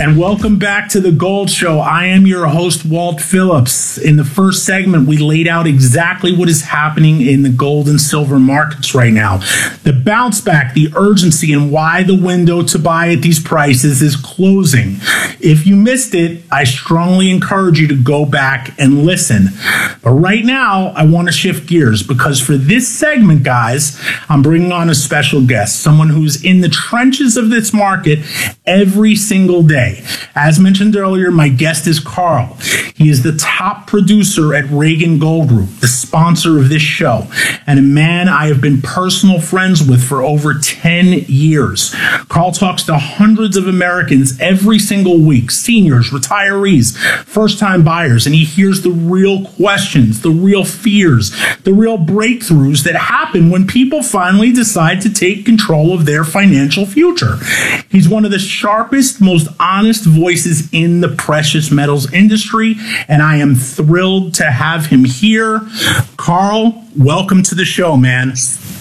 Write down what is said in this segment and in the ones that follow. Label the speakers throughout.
Speaker 1: And welcome back to the Gold Show. I am your host, Walt Phillips. In the first segment, we laid out exactly what is happening in the gold and silver markets right now. The bounce back, the urgency, and why the window to buy at these prices is closing. If you missed it, I strongly encourage you to go back and listen. But right now, I want to shift gears because for this segment, guys, I'm bringing on a special guest, someone who's in the trenches of this market every single day. As mentioned earlier, my guest is Carl. He is the top producer at Reagan Gold Group, the sponsor of this show, and a man I have been personal friends with for over 10 years. Carl talks to hundreds of Americans every single week, seniors, retirees, first-time buyers, and he hears the real questions, the real fears, the real breakthroughs that happen when people finally decide to take control of their financial future. He's one of the sharpest, most honest voices in the precious metals industry, and I am thrilled to have him here. Carl, welcome to the show, man.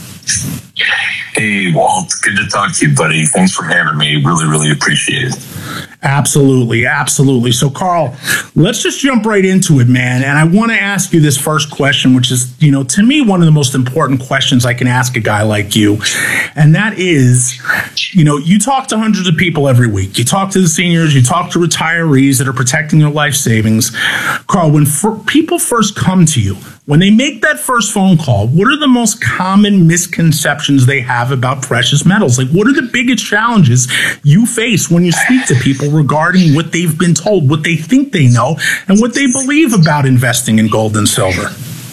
Speaker 2: Hey, Walt. Good to talk to you, buddy. Thanks for having me. Really, really appreciate it.
Speaker 1: Absolutely, absolutely. So, Carl, let's just jump right into it, man. And I want to ask you this first question, which is, to me, one of the most important questions I can ask a guy like you. And that is, you talk to hundreds of people every week. You talk to the seniors, you talk to retirees that are protecting their life savings. Carl, when people first come to you, when they make that first phone call, what are the most common misconceptions they have about precious metals? Like, what are the biggest challenges you face when you speak to people regarding what they've been told, what they think they know, and what they believe about investing in gold and silver?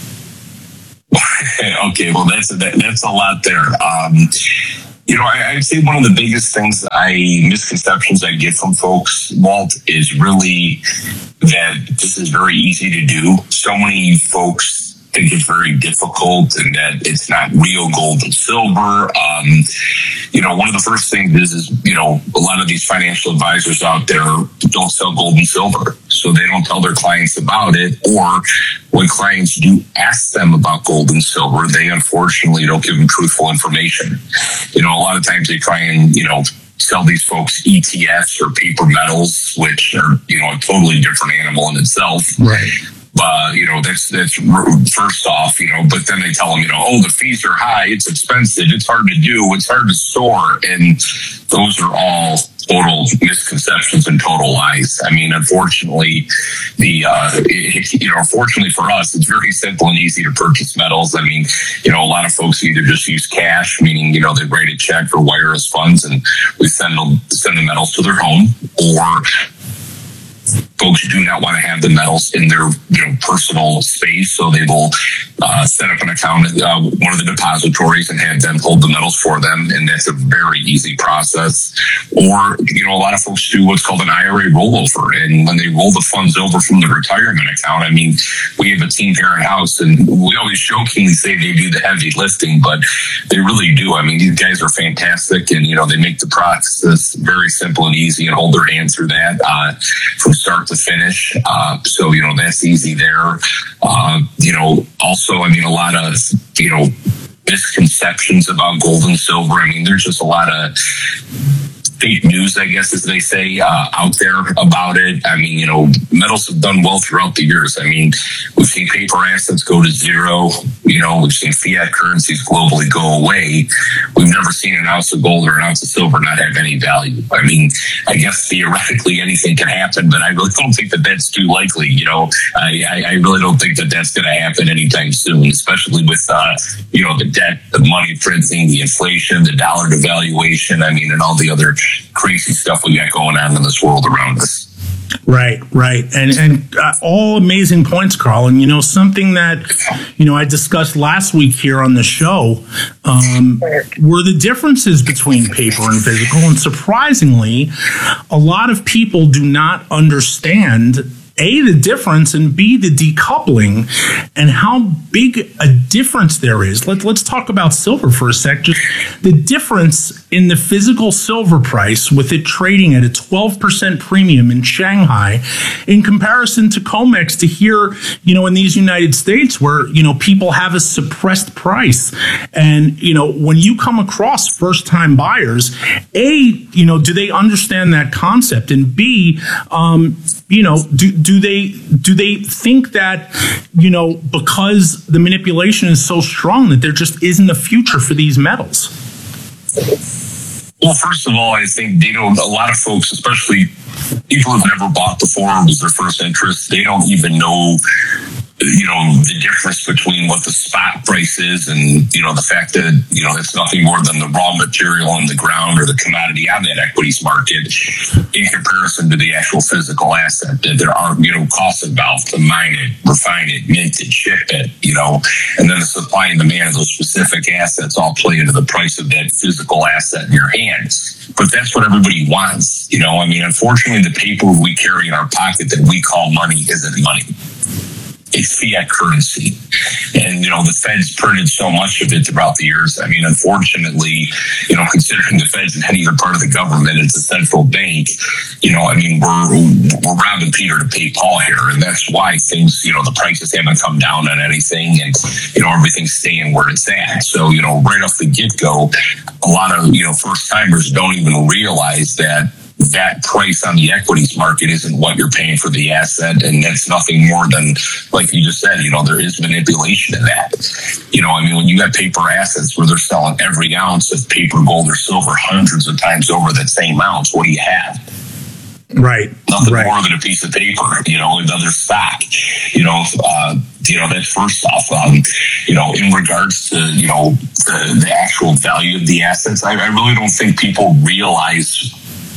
Speaker 2: Okay, well, that's a lot there. I'd say one of the biggest misconceptions I get from folks, Walt, is really that this is very easy to do. So many folks think it's very difficult and that it's not real gold and silver. One of the first things is, a lot of these financial advisors out there don't sell gold and silver. So they don't tell their clients about it, or when clients do ask them about gold and silver, they unfortunately don't give them truthful information. A lot of times they try and, sell these folks ETFs or paper metals, which are, a totally different animal in itself.
Speaker 1: Right.
Speaker 2: That's first off, but then they tell them, the fees are high, it's expensive, it's hard to do, it's hard to store. And those are all total misconceptions and total lies. I mean, unfortunately, fortunately for us, it's very simple and easy to purchase metals. I mean, a lot of folks either just use cash, meaning, they write a check or wire us funds and we send the metals to their home, or folks do not want to have the metals in their personal space, so they will set up an account at one of the depositories and have them hold the metals for them, and that's a very easy process. Or a lot of folks do what's called an IRA rollover, and when they roll the funds over from the retirement account, I mean, we have a team here in house, and we always jokingly say they do the heavy lifting, but they really do. I mean, these guys are fantastic, and they make the process very simple and easy and hold their hand through that from start to finish. So, that's easy there. Also, I mean, a lot of, misconceptions about gold and silver. I mean, there's just a lot of fake news, I guess, as they say, out there about it. I mean, metals have done well throughout the years. I mean, we've seen paper assets go to zero. We've seen fiat currencies globally go away. We've never seen an ounce of gold or an ounce of silver not have any value. I mean, I guess theoretically anything can happen, but I really don't think that that's too likely. I really don't think that that's going to happen anytime soon, especially with, the debt, the money printing, the inflation, the dollar devaluation, I mean, and all the other crazy stuff we got going on in this world around us.
Speaker 1: Right. And all amazing points, Carl. And, something that, I discussed last week here on the show were the differences between paper and physical. And surprisingly, a lot of people do not understand A, the difference, and B, the decoupling, and how big a difference there is. Let's talk about silver for a sec. Just the difference in the physical silver price, with it trading at a 12% premium in Shanghai in comparison to COMEX to here, in these United States where, people have a suppressed price. And, when you come across first-time buyers, A, do they understand that concept? And B, do they think that, because the manipulation is so strong that there just isn't a future for these metals?
Speaker 2: Well, first of all, I think a lot of folks, especially people who've never bought before, it was their first interest, they don't even know, the difference between what the spot price is and, the fact that, it's nothing more than the raw material on the ground or the commodity on that equities market in comparison to the actual physical asset, that there are, costs involved to mine it, refine it, mint it, ship it, and then the supply and demand of those specific assets all play into the price of that physical asset in your hands. But that's what everybody wants. Unfortunately, the paper we carry in our pocket that we call money isn't money. It's fiat currency. And, the Fed's printed so much of it throughout the years. Unfortunately, considering the Fed's not even part of the government, it's a central bank, we're robbing Peter to pay Paul here. And that's why things, the prices haven't come down on anything and, everything's staying where it's at. So, right off the get-go, a lot of, first timers don't even realize that price on the equities market isn't what you're paying for the asset, and that's nothing more than, like you just said, there is manipulation in that. When you got paper assets where they're selling every ounce of paper, gold, or silver hundreds of times over that same ounce, what do you have?
Speaker 1: Right.
Speaker 2: Nothing more than a piece of paper, another stock. That's first off. In regards to, the actual value of the assets, I really don't think people realize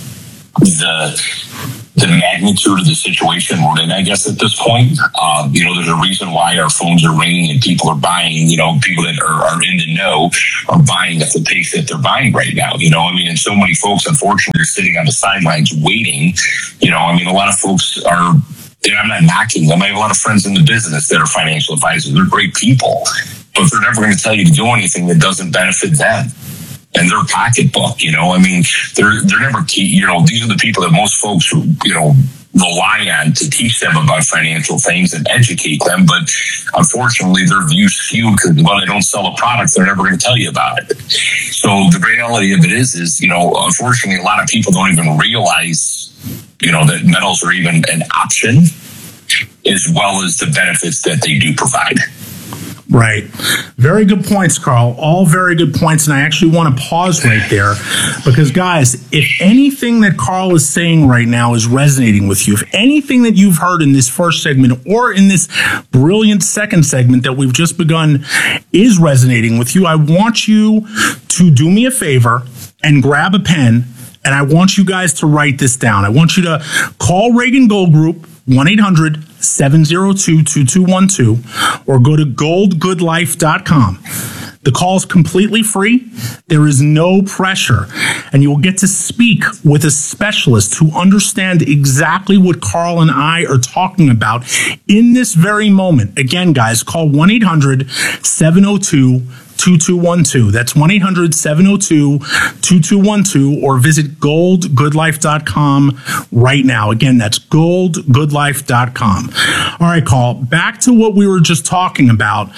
Speaker 2: the magnitude of the situation we're in, I guess, at this point. There's a reason why our phones are ringing and people are buying, people that are in the know are buying at the pace that they're buying right now. And so many folks, unfortunately, are sitting on the sidelines waiting. A lot of folks are, I'm not knocking them. I have a lot of friends in the business that are financial advisors. They're great people, but they're never going to tell you to do anything that doesn't benefit them and their pocketbook. They're never key. These are the people that most folks, rely on to teach them about financial things and educate them. But unfortunately, their views skew because, they don't sell a product, they're never going to tell you about it. So the reality of it is, unfortunately, a lot of people don't even realize, that metals are even an option, as well as the benefits that they do provide.
Speaker 1: Right. Very good points, Carl. All very good points. And I actually want to pause right there because, guys, if anything that Carl is saying right now is resonating with you, if anything that you've heard in this first segment or in this brilliant second segment that we've just begun is resonating with you, I want you to do me a favor and grab a pen, and I want you guys to write this down. I want you to call Reagan Gold Group, 1-800-702-2212, or go to goldgoodlife.com. The call is completely free. There is no pressure, and you will get to speak with a specialist who understands exactly what Carl and I are talking about in this very moment. Again, guys, call 1-800-702-2212. That's 1-800-702-2212, or visit goldgoodlife.com right now. Again, that's goldgoodlife.com. All right, Carl, back to what we were just talking about.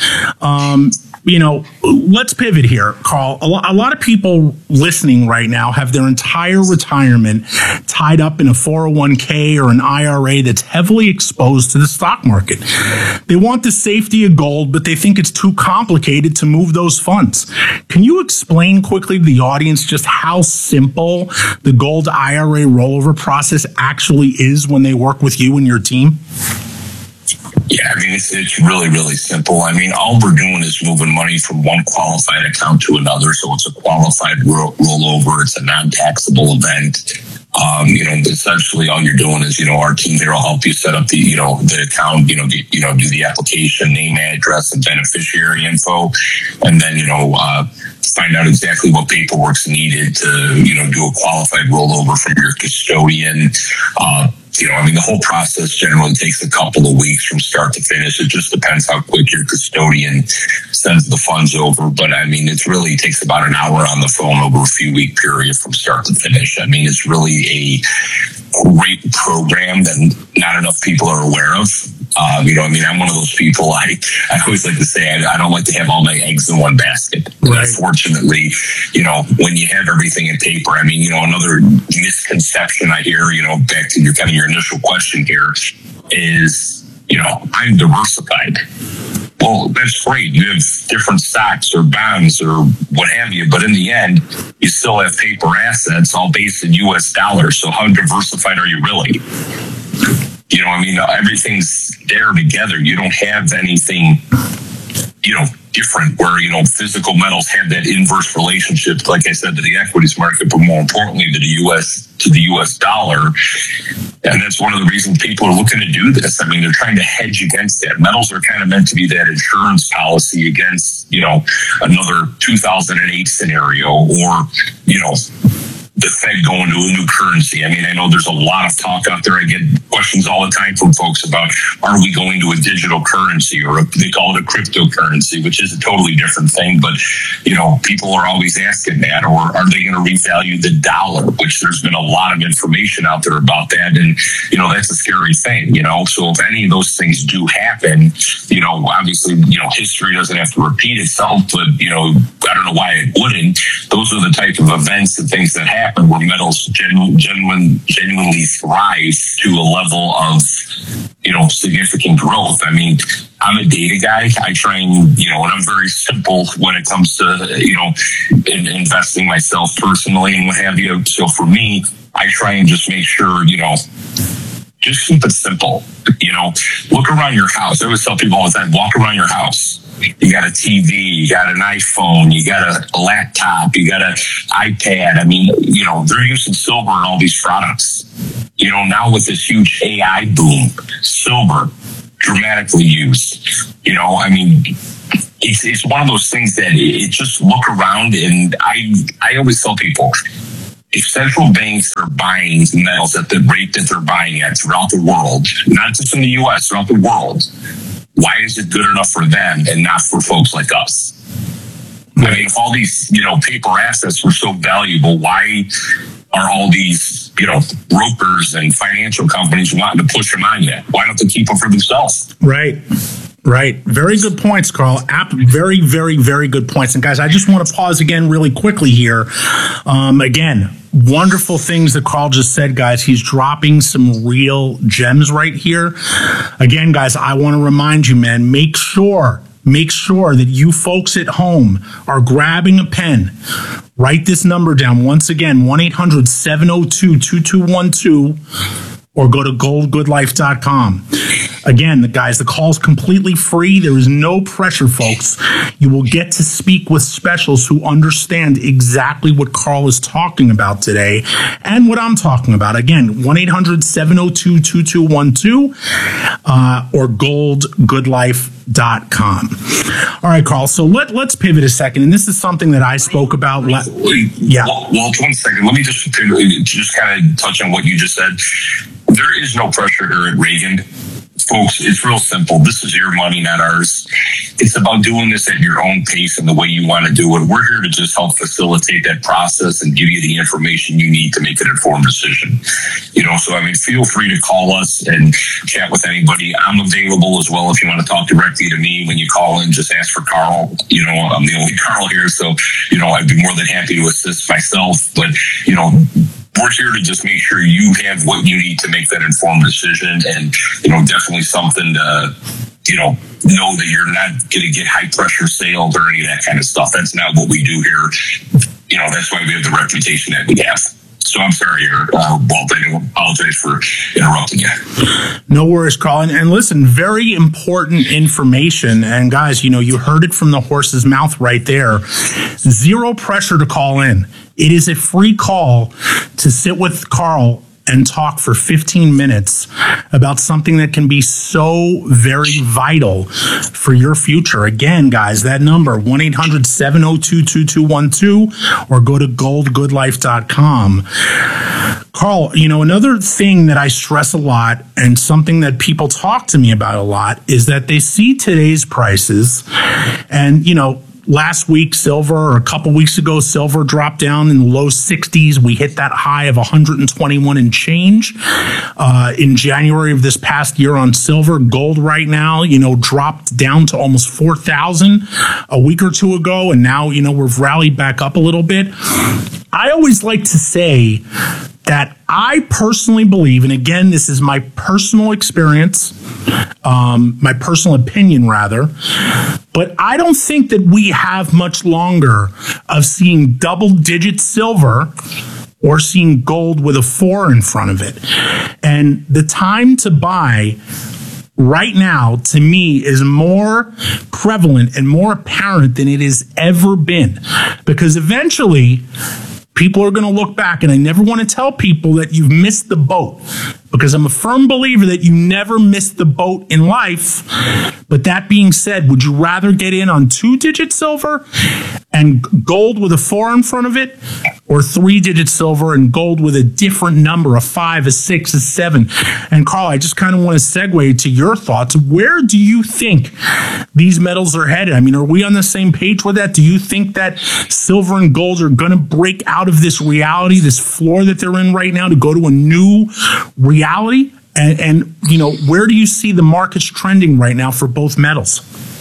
Speaker 1: Let's pivot here, Carl. A lot of people listening right now have their entire retirement tied up in a 401k or an IRA that's heavily exposed to the stock market. They want the safety of gold, but they think it's too complicated to move those funds. Can you explain quickly to the audience just how simple the gold IRA rollover process actually is when they work with you and your team?
Speaker 2: Yeah, it's really, really simple. All we're doing is moving money from one qualified account to another. So it's a qualified rollover. It's a non-taxable event. Essentially all you're doing is, our team here will help you set up the account, do the application, name, address, and beneficiary info. And then, find out exactly what paperwork's needed to, do a qualified rollover from your custodian. the whole process generally takes a couple of weeks from start to finish. It just depends how quick your custodian sends the funds over. But it really takes about an hour on the phone over a few week period from start to finish. It's really a great program that not enough people are aware of. I'm one of those people. I always like to say I don't like to have all my eggs in one basket. Right. Unfortunately, when you have everything in paper, another misconception I hear, back to your initial question here is, I'm diversified. Well, that's great. You have different stocks or bonds or what have you, but in the end, you still have paper assets all based in U.S. dollars. So how diversified are you really? Everything's there together. You don't have anything, different where, physical metals have that inverse relationship, like I said, to the equities market, but more importantly to the U.S. dollar. And that's one of the reasons people are looking to do this. They're trying to hedge against that. Metals are kind of meant to be that insurance policy against, another 2008 scenario or, the Fed going to a new currency. I know there's a lot of talk out there. I get questions all the time from folks about, are we going to a digital currency, or they call it a cryptocurrency, which is a totally different thing. But, people are always asking that, or are they going to revalue the dollar, which there's been a lot of information out there about that. And, that's a scary thing, So if any of those things do happen, obviously, history doesn't have to repeat itself, but, I don't know why it wouldn't. Those are the type of events and things that happen where metals genuinely thrive to a level of, significant growth. I'm a data guy. I try and, and I'm very simple when it comes to, investing myself personally and what have you. So for me, I try and just make sure, just keep it simple. Look around your house. I always tell people all the time, walk around your house. You got a TV, you got an iPhone, you got a laptop, you got an iPad. They're using silver in all these products. Now with this huge AI boom, silver dramatically used. It's one of those things that it just look around, and I always tell people, if central banks are buying metals at the rate that they're buying at throughout the world, not just in the U.S., throughout the world, why is it good enough for them and not for folks like us? If all these, paper assets were so valuable, why are all these, brokers and financial companies wanting to push them on you? Why don't they keep them for themselves?
Speaker 1: Right. Very good points, Carl. Very, very, very good points. And guys, I just want to pause again really quickly here. Again, wonderful things that Carl just said, guys. He's dropping some real gems right here. Again, guys, I want to remind you, man, make sure that you folks at home are grabbing a pen. Write this number down. Once again, 1-800-702-2212. Or go to goldgoodlife.com. Again, the call is completely free. There is no pressure, folks. You will get to speak with specialists who understand exactly what Carl is talking about today and what I'm talking about. Again, 1-800-702-2212 or goldgoodlife.com. All right, Carl. So let's pivot a second. And this is something that I spoke about.
Speaker 2: Yeah. Well, 1 second. Let me just kind of touch on what you just said. There is no pressure here at Reagan. Folks, it's real simple. This is your money, not ours. It's about doing this at your own pace and the way you want to do it. We're here to just help facilitate that process and give you the information you need to make an informed decision. So feel free to call us and chat with anybody. I'm available as well if you want to talk directly to me. When you call in, just ask for Carl. I'm the only Carl here, so I'd be more than happy to assist myself. But we're here to just make sure you have what you need to make that informed decision, and definitely something to know that you're not going to get high pressure sales or any of that kind of stuff. That's not what we do here. That's why we have the reputation that we have. So I'm sorry, Walt. I apologize for interrupting you.
Speaker 1: No worries, Carl. And listen, very important information. And guys, you heard it from the horse's mouth right there. Zero pressure to call in. It is a free call to sit with Carl and talk for 15 minutes about something that can be so very vital for your future. Again, guys, that number, 1-800-702-2212, or go to goldgoodlife.com. Carl, another thing that I stress a lot and something that people talk to me about a lot is that they see today's prices and, last week, silver, or a couple weeks ago, silver dropped down in the low 60s. We hit that high of 121 and change in January of this past year on silver. Gold right now, dropped down to almost 4,000 a week or two ago. And now, we've rallied back up a little bit. I always like to say that I personally believe, and again, this is my personal experience, my personal opinion rather, but I don't think that we have much longer of seeing double-digit silver or seeing gold with a 4 in front of it. And the time to buy right now, to me, is more prevalent and more apparent than it has ever been. Because eventually, people are going to look back, and I never want to tell people that you've missed the boat, because I'm a firm believer that you never miss the boat in life. But that being said, would you rather get in on 2-digit silver and gold with a 4 in front of it, or 3-digit silver and gold with a different number, a 5, a 6, a 7? And Carl, I just kind of want to segue to your thoughts. Where do you think these metals are headed? I mean, are we on the same page with that? Do you think that silver and gold are going to break out of this reality, this floor that they're in right now, to go to a new reality? And where do you see the markets trending right now for both metals?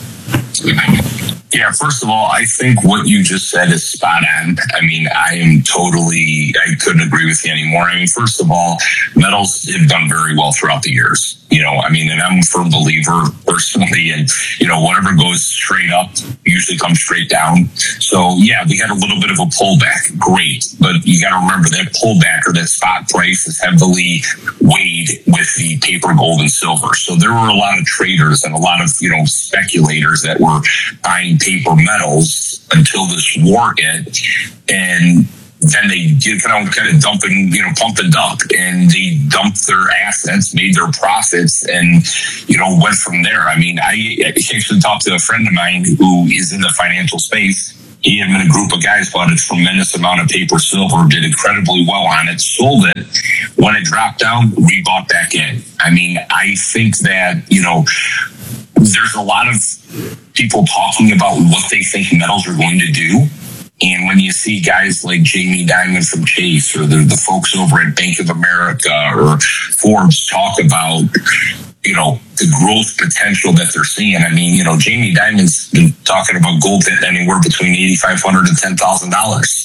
Speaker 2: Yeah, first of all, I think what you just said is spot on. I mean, I couldn't agree with you anymore. I mean, first of all, metals have done very well throughout the years. And I'm a firm believer personally, and, whatever goes straight up usually comes straight down. So, yeah, we had a little bit of a pullback. Great. But you got to remember that pullback, or that spot price, is heavily weighed with the paper gold and silver. So there were a lot of traders and a lot of, speculators that were buying paper metals until this war hit. And then they kind of dump and, pump and dump, and they dumped their assets, made their profits, and, went from there. I mean, I actually talked to a friend of mine who is in the financial space. He and a group of guys bought a tremendous amount of paper silver, did incredibly well on it, sold it. When it dropped down, rebought back in. I mean, I think that, there's a lot of people talking about what they think metals are going to do. And when you see guys like Jamie Dimon from Chase, or the folks over at Bank of America or Forbes talk about, the growth potential that they're seeing. I mean, Jamie Dimon's been talking about gold at anywhere between $8,500 and $10,000.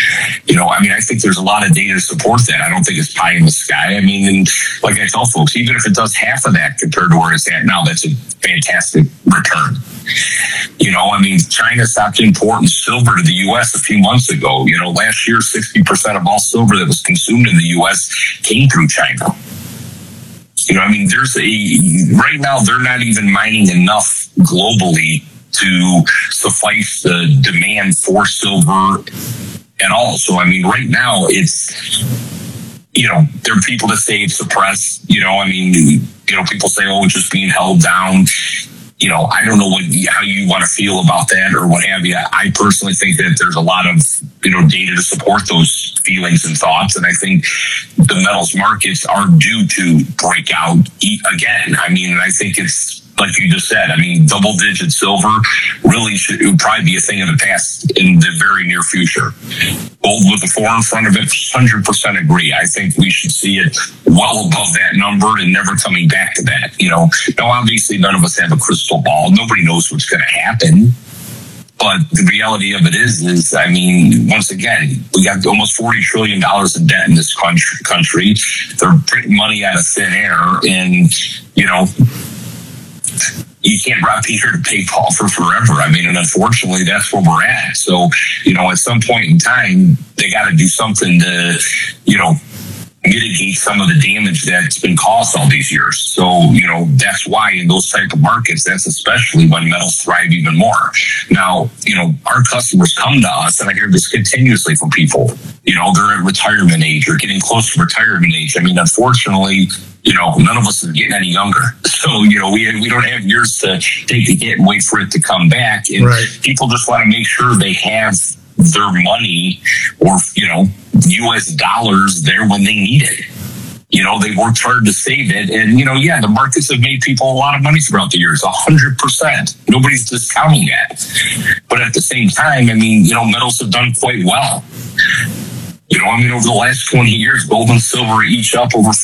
Speaker 2: I think there's a lot of data to support that. I don't think it's pie in the sky. I mean, and like I tell folks, even if it does half of that compared to where it's at now, that's a fantastic return. China stopped importing silver to the U.S. a few months ago. Last year, 60% of all silver that was consumed in the U.S. came through China. Right now, they're not even mining enough globally to suffice the demand for silver at all. So, right now, it's, there are people that say it's suppressed. People say, it's just being held down. I don't know how you want to feel about that or what have you. I personally think that there's a lot of, data to support those feelings and thoughts. And I think the metals markets are due to break out again. And I think it's, like you just said, double-digit silver really would probably be a thing of the past in the very near future. Gold with a 4 in front of it, 100% agree. I think we should see it well above that number and never coming back to that. Now, obviously, none of us have a crystal ball. Nobody knows what's going to happen. But the reality of it is, once again, we got almost $40 trillion in debt in this country. They're printing money out of thin air, and, you can't rob Peter to pay Paul for forever. And unfortunately, that's where we're at. So, at some point in time, they got to do something to, mitigate some of the damage that's been caused all these years. So, that's why in those type of markets, that's especially when metals thrive even more. Now, our customers come to us, and I hear this continuously from people, they're at retirement age or getting close to retirement age. Unfortunately, none of us is getting any younger. So, we don't have years to take the hit and wait for it to come back. And people just want to make sure they have their money or, U.S. dollars there when they need it. They worked hard to save it. And, the markets have made people a lot of money throughout the years, 100%. Nobody's discounting that. But at the same time, metals have done quite well. Over the last 20 years, gold and silver each up over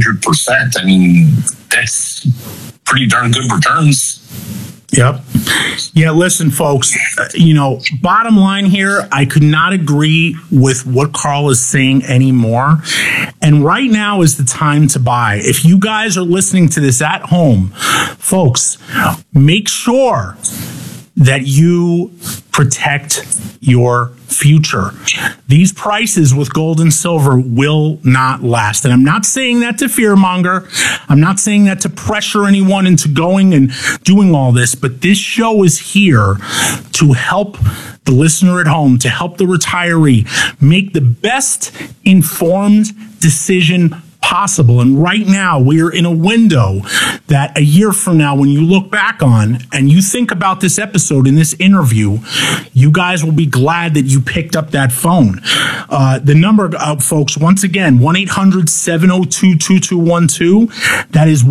Speaker 2: 400%. That's pretty darn good returns.
Speaker 1: Yep. Yeah, listen, folks, bottom line here, I could not agree with what Carl is saying anymore. And right now is the time to buy. If you guys are listening to this at home, folks, make sure that you protect your future. These prices with gold and silver will not last. And I'm not saying that to fearmonger. I'm not saying that to pressure anyone into going and doing all this, but this show is here to help the listener at home, to help the retiree make the best informed decision possible. And right now we're in a window that a year from now, when you look back on and you think about this episode and this interview, you guys will be glad that you picked up that phone. The number, folks, once again, 1-800-702-2212. That is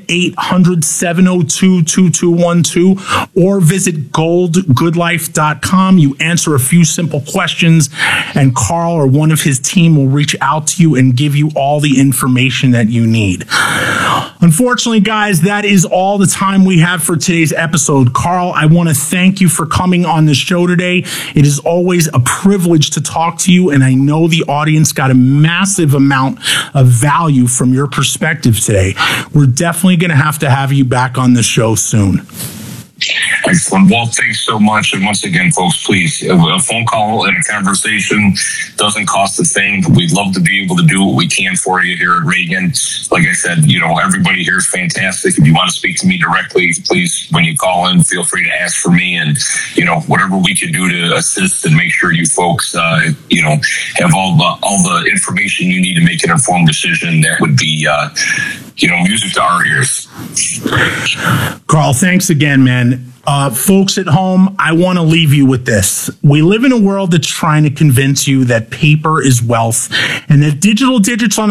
Speaker 1: 1-800-702-2212, or visit goldgoodlife.com. You answer a few simple questions and Carl or one of his team will reach out to you and give you all the information that you need. Unfortunately, guys, that is all the time we have for today's episode. Carl, I want to thank you for coming on the show today. It is always a privilege to talk to you, and I know the audience got a massive amount of value from your perspective today. We're definitely going to have you back on the show soon.
Speaker 2: Excellent. Well, thanks so much. And once again, folks, please, a phone call and a conversation doesn't cost a thing. We'd love to be able to do what we can for you here at Reagan. Like I said, everybody here is fantastic. If you want to speak to me directly, please, when you call in, feel free to ask for me. And, whatever we can do to assist and make sure you folks, have all the information you need to make an informed decision, that would be, music to our ears.
Speaker 1: Carl, thanks again, man. Folks at home, I want to leave you with this. We live in a world that's trying to convince you that paper is wealth and that digital digits on